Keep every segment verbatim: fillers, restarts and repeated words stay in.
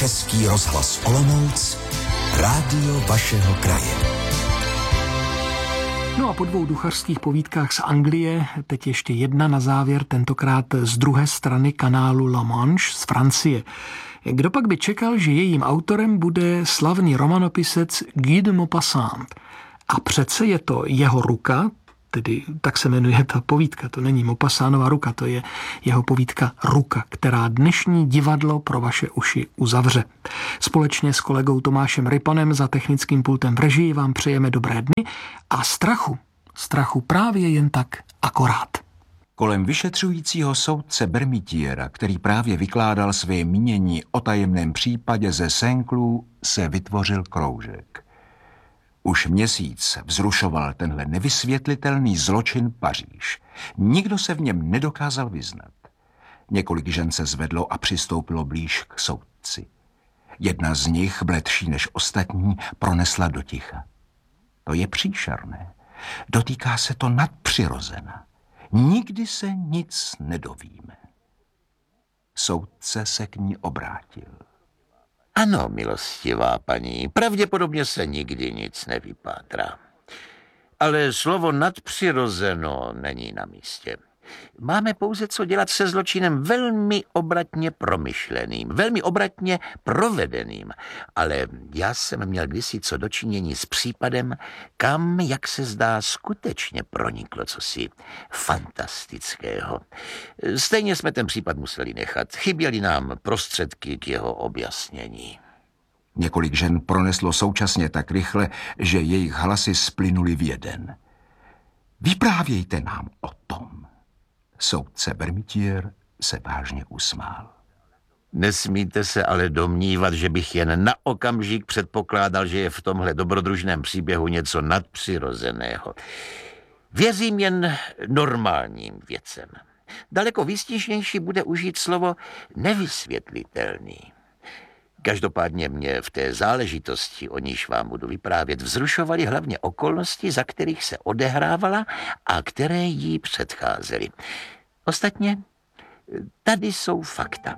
Český rozhlas Olomouc, rádio vašeho kraje. No a po dvou duchařských povídkách z Anglie, teď ještě jedna na závěr, tentokrát z druhé strany kanálu La Manche z Francie. Kdo pak by čekal, že jejím autorem bude slavný romanopisec Guy de Maupassant. A přece je to jeho ruka, tedy tak se jmenuje ta povídka, to není Maupassantova ruka, to je jeho povídka Ruka, která dnešní divadlo pro vaše uši uzavře. Společně s kolegou Tomášem Rypanem za technickým pultem v režii vám přejeme dobré dny a strachu, strachu právě jen tak akorát. Kolem vyšetřujícího soudce Bermitiera, který právě vykládal své mínění o tajemném případě ze Saint-Cloud, se vytvořil kroužek. Už měsíc vzrušoval tenhle nevysvětlitelný zločin Paříž. Nikdo se v něm nedokázal vyznat. Několik žen se zvedlo a přistoupilo blíž k soudci. Jedna z nich, bledší než ostatní, pronesla do ticha. To je příšerné. Dotýká se to nadpřirozena. Nikdy se nic nedovíme. Soudce se k ní obrátil. Ano, milostivá paní, pravděpodobně se nikdy nic nevypátrá. Ale slovo nadpřirozeno není na místě. Máme pouze co dělat se zločinem velmi obratně promyšleným, velmi obratně provedeným. Ale já jsem měl kdysi co dočinění s případem, kam, jak se zdá, skutečně proniklo cosi fantastického. Stejně jsme ten případ museli nechat. Chyběly nám prostředky k jeho objasnění. Několik žen proneslo současně tak rychle, že jejich hlasy splynuly v jeden. Vyprávějte nám o tom. Soudce Bermitier se vážně usmál. Nesmíte se ale domnívat, že bych jen na okamžik předpokládal, že je v tomhle dobrodružném příběhu něco nadpřirozeného. Věřím jen normálním věcem. Daleko výstižnější bude užít slovo nevysvětlitelný. Každopádně mě v té záležitosti, o níž vám budu vyprávět, vzrušovaly hlavně okolnosti, za kterých se odehrávala a které jí předcházely. Ostatně, tady jsou fakta.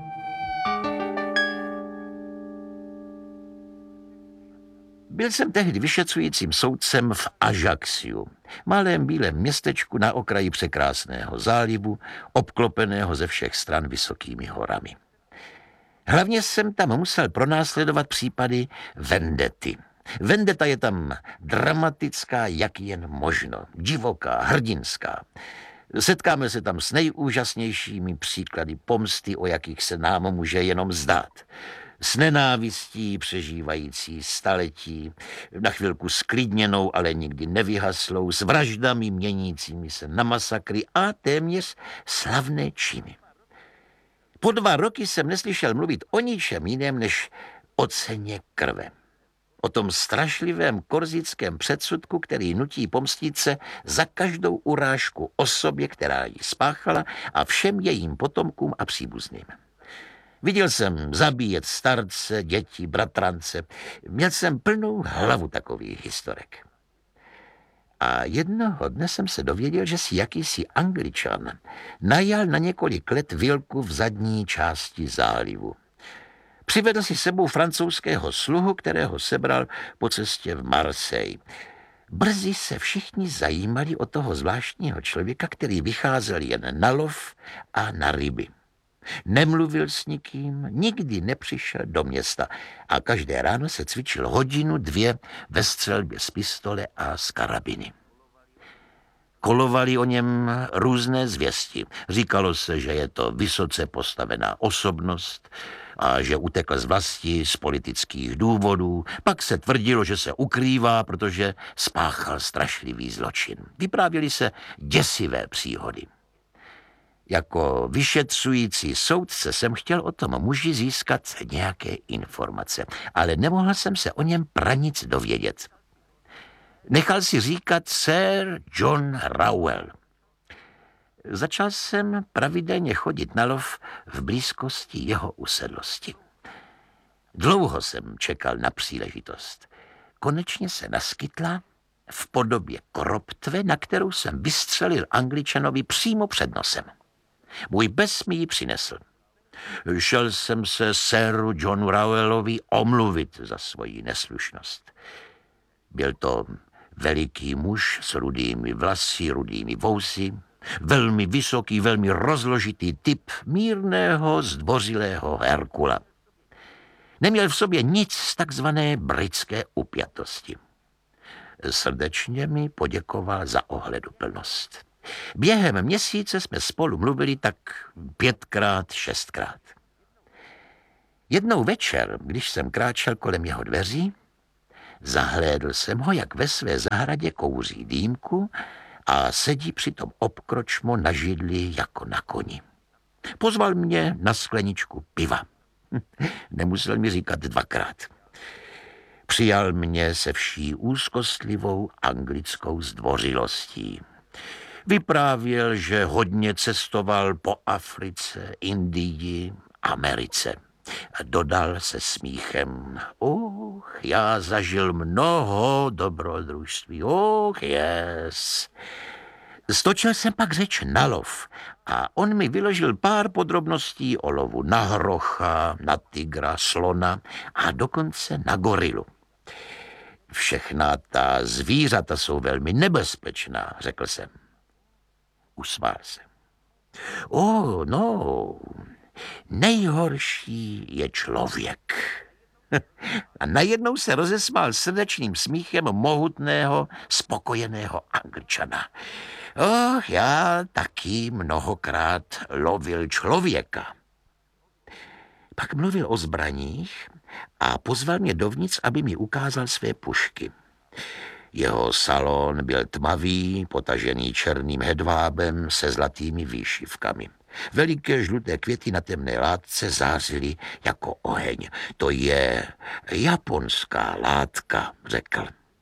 Byl jsem tehdy vyšetřujícím soudcem v Ajaxiu, malém bílém městečku na okraji překrásného zálivu, obklopeného ze všech stran vysokými horami. Hlavně jsem tam musel pronásledovat případy vendety. Vendeta je tam dramatická, jak jen možno, divoká, hrdinská. Setkáme se tam s nejúžasnějšími příklady pomsty, o jakých se nám může jenom zdát. S nenávistí přežívající staletí, na chvilku sklidněnou, ale nikdy nevyhaslou, s vraždami měnícími se na masakry a téměř slavné činy. Po dva roky jsem neslyšel mluvit o ničem jiném než o ceně krve. O tom strašlivém korzickém předsudku, který nutí pomstít se za každou urážku osobě, která ji spáchala, a všem jejím potomkům a příbuzným. Viděl jsem zabíjet starce, děti, bratrance. Měl jsem plnou hlavu takových historek. A jednoho dne jsem se dověděl, že si jakýsi Angličan najal na několik let vilku v zadní části zálivu. Přivedl si sebou francouzského sluhu, kterého sebral po cestě v Marseille. Brzy se všichni zajímali o toho zvláštního člověka, který vycházel jen na lov a na ryby. Nemluvil s nikým, nikdy nepřišel do města a každé ráno se cvičil hodinu, dvě ve střelbě z pistole a z karabiny. Kolovaly o něm různé zvěsti. Říkalo se, že je to vysoce postavená osobnost a že utekl z vlasti z politických důvodů. Pak se tvrdilo, že se ukrývá, protože spáchal strašlivý zločin. Vyprávěly se děsivé příhody. Jako vyšetřující soudce jsem chtěl o tom muži získat nějaké informace, ale nemohl jsem se o něm pranic dovědět. Nechal si říkat Sir John Rowell. Začal jsem pravidelně chodit na lov v blízkosti jeho usedlosti. Dlouho jsem čekal na příležitost. Konečně se naskytla v podobě koroptve, na kterou jsem vystřelil Angličanovi přímo před nosem. Můj pes mi ji přinesl. Šel jsem se séru Johnu Rowellovi omluvit za svoji neslušnost. Byl to veliký muž s rudými vlasy, rudými vousy, velmi vysoký, velmi rozložitý typ mírného, zdvořilého Herkula. Neměl v sobě nic z takzvané britské upjatosti. Srdečně mi poděkoval za ohleduplnost. Během měsíce jsme spolu mluvili tak pětkrát, šestkrát. Jednou večer, když jsem kráčel kolem jeho dveří, zahlédl jsem ho, jak ve své zahradě kouří dýmku a sedí přitom obkročmo na židli jako na koni. Pozval mě na skleničku piva. Nemusel mi říkat dvakrát. Přijal mě se vší úzkostlivou anglickou zdvořilostí. Vyprávěl, že hodně cestoval po Africe, Indii, Americe. Dodal se smíchem: "Uch, já zažil mnoho dobrodružství, uch, yes." Stočil jsem pak řeč na lov a on mi vyložil pár podrobností o lovu na hrocha, na tygra, slona a dokonce na gorilu. Všechna ta zvířata jsou velmi nebezpečná, řekl jsem. Usmál se. O, no, nejhorší je člověk. A najednou se rozesmál srdečným smíchem mohutného, spokojeného Angličana. Och, já taky mnohokrát lovil člověka. Pak mluvil o zbraních a pozval mě dovnitř, aby mi ukázal své pušky. Jeho salon byl tmavý, potažený černým hedvábem se zlatými výšivkami. Veliké žluté květy na temné látce zářily jako oheň. To je japonská látka, řekl.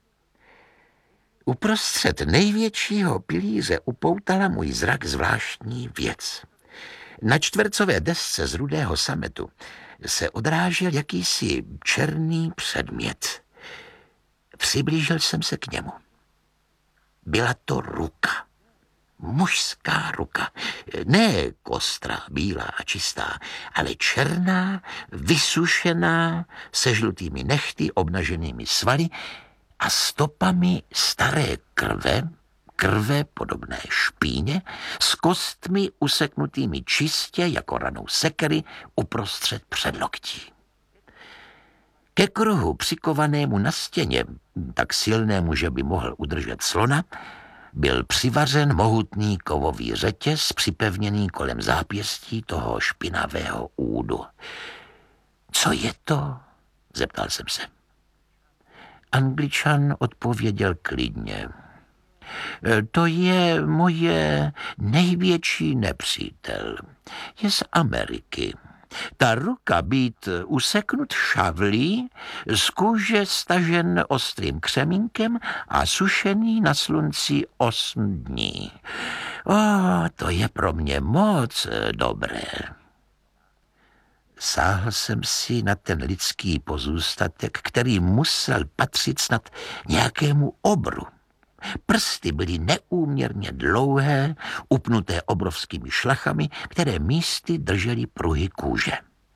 Uprostřed největšího pilíře upoutala můj zrak zvláštní věc. Na čtvercové desce z rudého sametu se odrážel jakýsi černý předmět. Přiblížil jsem se k němu. Byla to ruka. Mužská ruka. Ne kostrá, bílá a čistá, ale černá, vysušená, se žlutými nehty, obnaženými svaly a stopami staré krve, krve podobné špíně, s kostmi useknutými čistě jako ranou sekery uprostřed předloktí. Ke kruhu přikovanému na stěně, tak silnému, že by mohl udržet slona, byl přivařen mohutný kovový řetěz připevněný kolem zápěstí toho špinavého údu. Co je to? Zeptal jsem se. Angličan odpověděl klidně. To je moje největší nepřítel. Je z Ameriky. Ta ruka být useknut šavlí, z kůže stažen ostrým křemínkem a sušený na slunci osm dní. O, to je pro mě moc dobré. Sáhl jsem si na ten lidský pozůstatek, který musel patřit snad nějakému obru. Prsty byly neúměrně dlouhé, upnuté obrovskými šlachami, které místy držely pruhy kůže.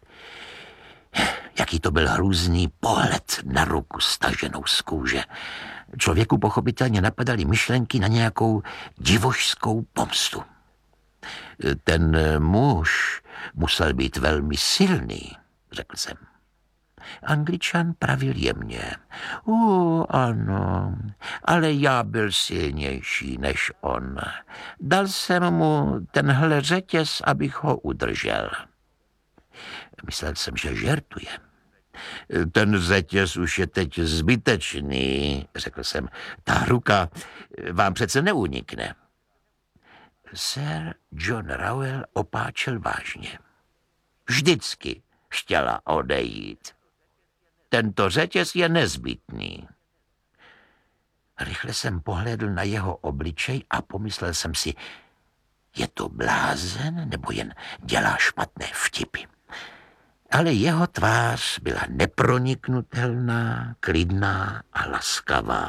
Jaký to byl hrůzný pohled na ruku staženou z kůže. Člověku pochopitelně napadaly myšlenky na nějakou divošskou pomstu. Ten muž musel být velmi silný, řekl jsem. Angličan pravil jemně. O, ano, ale já byl silnější než on. Dal jsem mu tenhle řetěz, abych ho udržel. Myslel jsem, že žertuje. Ten řetěz už je teď zbytečný, řekl jsem. Ta ruka vám přece neunikne. Sir John Rowell opáčel vážně. Vždycky chtěla odejít. Tento řetěz je nezbytný. Rychle jsem pohlédl na jeho obličej a pomyslel jsem si, je to blázen nebo jen dělá špatné vtipy. Ale jeho tvář byla neproniknutelná, klidná a laskavá.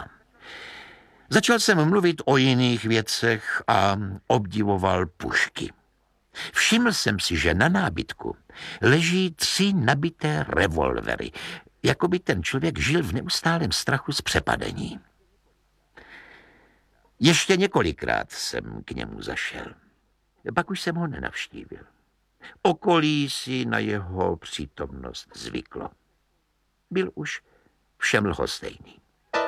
Začal jsem mluvit o jiných věcech a obdivoval pušky. Všiml jsem si, že na nábytku leží tři nabité revolvery, jako by ten člověk žil v neustálém strachu z přepadení. Ještě několikrát jsem k němu zašel. Pak už jsem ho nenavštívil. Okolí si na jeho přítomnost zvyklo. Byl už všem lhostejný.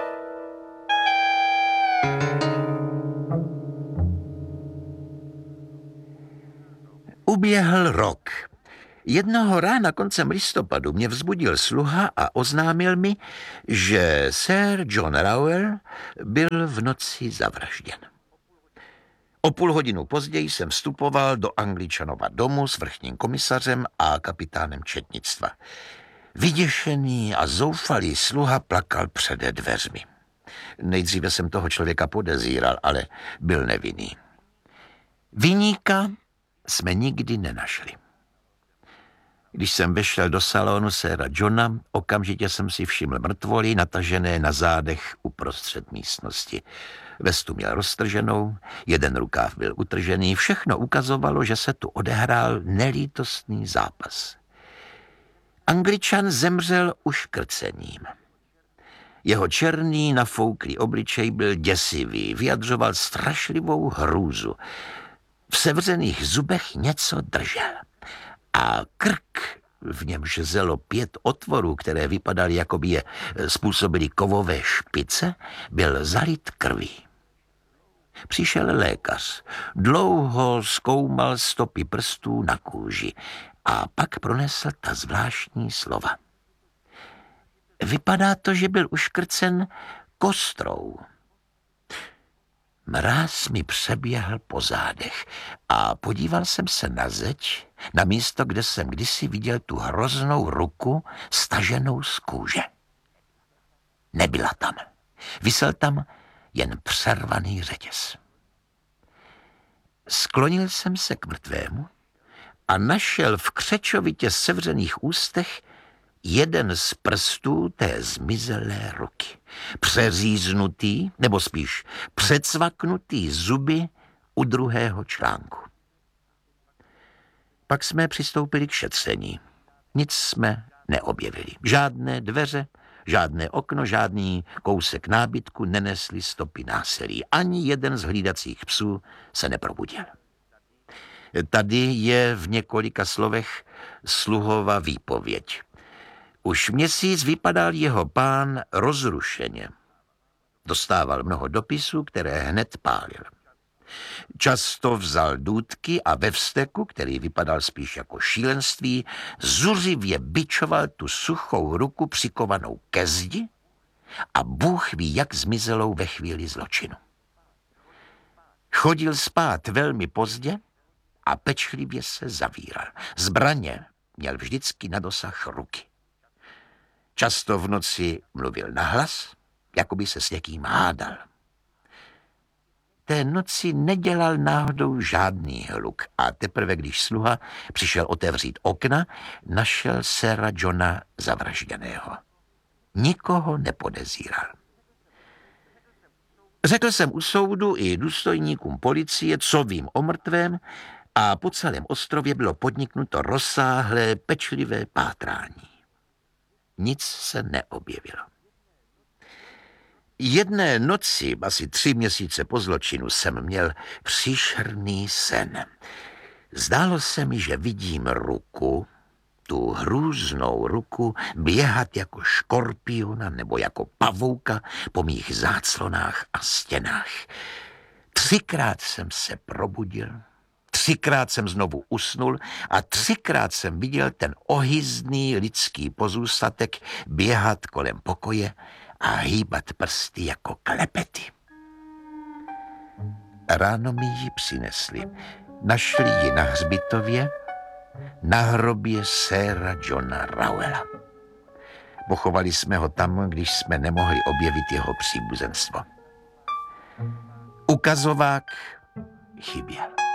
Uběhl rok. Jednoho rána koncem listopadu mě vzbudil sluha a oznámil mi, že Sir John Rowell byl v noci zavražděn. O půl hodinu později jsem vstupoval do Angličanova domu s vrchním komisařem a kapitánem četnictva. Vyděšený a zoufalý sluha plakal před dveřmi. Nejdříve jsem toho člověka podezíral, ale byl nevinný. Viníka jsme nikdy nenašli. Když jsem vešel do salonu séra Johna, okamžitě jsem si všiml mrtvoly natažené na zádech uprostřed místnosti. Vestu měl roztrženou, jeden rukáv byl utržený, všechno ukazovalo, že se tu odehrál nelítostný zápas. Angličan zemřel uškrcením. Jeho černý, nafouklý obličej byl děsivý, vyjadřoval strašlivou hrůzu. V sevřených zubech něco držel. A krk, v němž zelo pět otvorů, které vypadaly, jako by je způsobily kovové špice, byl zalit krví. Přišel lékař, dlouho zkoumal stopy prstů na kůži a pak pronesl ta zvláštní slova. Vypadá to, že byl uškrcen kostrou. Mráz mi přeběhl po zádech a podíval jsem se na zeď, na místo, kde jsem kdysi viděl tu hroznou ruku staženou z kůže. Nebyla tam. Visel tam jen přervaný řetěz. Sklonil jsem se k mrtvému a našel v křečovitě sevřených ústech jeden z prstů té zmizelé ruky. Přeříznutý, nebo spíš předsvaknutý zuby u druhého článku. Pak jsme přistoupili k šetření. Nic jsme neobjevili. Žádné dveře, žádné okno, žádný kousek nábytku nenesli stopy násilí. Ani jeden z hlídacích psů se neprobudil. Tady je v několika slovech sluhova výpověď. Už měsíc vypadal jeho pán rozrušeně. Dostával mnoho dopisů, které hned pálil. Často vzal důtky a ve vzteku, který vypadal spíš jako šílenství, zuřivě bičoval tu suchou ruku přikovanou ke zdi a Bůh ví, jak zmizelou ve chvíli zločinu. Chodil spát velmi pozdě a pečlivě se zavíral. Zbraně měl vždycky na dosah ruky. Často v noci mluvil nahlas, jako by se s někým hádal. Té noci nedělal náhodou žádný hluk a teprve, když sluha přišel otevřít okna, našel séra Johna zavražděného. Nikoho nepodezíral. Řekl jsem u soudu i důstojníkům policie, co vím o mrtvém, a po celém ostrově bylo podniknuto rozsáhlé, pečlivé pátrání. Nic se neobjevilo. Jedné noci, asi tři měsíce po zločinu, jsem měl příšerný sen. Zdálo se mi, že vidím ruku, tu hrůznou ruku, běhat jako škorpiona nebo jako pavouka po mých záclonách a stěnách. Třikrát jsem se probudil, třikrát jsem znovu usnul a třikrát jsem viděl ten ohyzdný lidský pozůstatek běhat kolem pokoje a hýbat prsty jako klepety. Ráno mi ji přinesli. Našli ji na hřbitově, na hrobě séra Johna Rowella. Pochovali jsme ho tam, když jsme nemohli objevit jeho příbuzenstvo. Ukazovák chyběl.